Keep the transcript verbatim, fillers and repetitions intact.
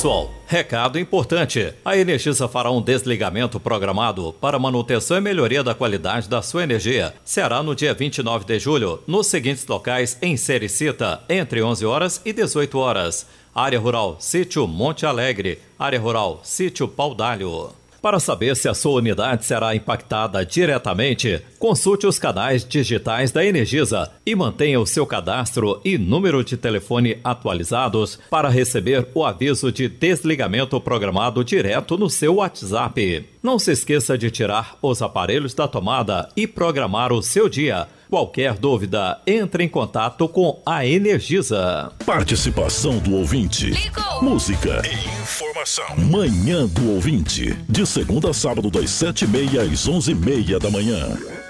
pessoal, recado importante. A Energisa fará um desligamento programado para manutenção e melhoria da qualidade da sua energia. Será no dia vinte e nove de julho, nos seguintes locais em Sericita, entre onze horas e dezoito horas. Área Rural Sítio Monte Alegre, Área Rural Sítio Paudalho. Para saber se a sua unidade será impactada diretamente, consulte os canais digitais da Energisa e mantenha o seu cadastro e número de telefone atualizados para receber o aviso de desligamento programado direto no seu WhatsApp. Não se esqueça de tirar os aparelhos da tomada e programar o seu dia. Qualquer dúvida, entre em contato com a Energisa. Participação do ouvinte. Ligou. Música E informação. Manhã do ouvinte. De segunda a sábado, das sete e meia às onze e meia da manhã.